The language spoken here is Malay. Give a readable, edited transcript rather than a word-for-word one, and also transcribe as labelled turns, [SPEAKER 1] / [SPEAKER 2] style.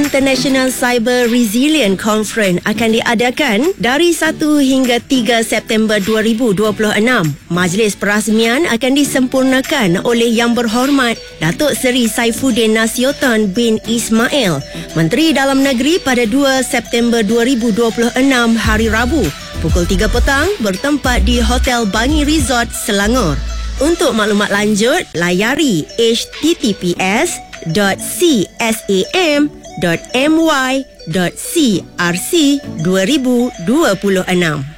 [SPEAKER 1] International Cyber Resilient Conference akan diadakan dari 1 hingga 3 September 2026. Majlis perasmian akan disempurnakan oleh Yang Berhormat Datuk Seri Saifuddin Nasution bin Ismail, Menteri Dalam Negeri, pada 2 September 2026 hari Rabu pukul 3 petang bertempat di Hotel Bangi Resort, Selangor. Untuk maklumat lanjut, layari https.csam.my.crc2026.